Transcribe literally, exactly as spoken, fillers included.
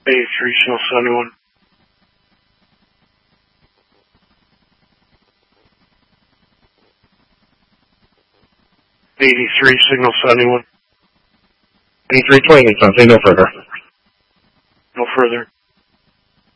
eighty-three, signal seventy-one. eighty-three, signal seventy-one. eighty-three twenty, Nissan, say no further. No further.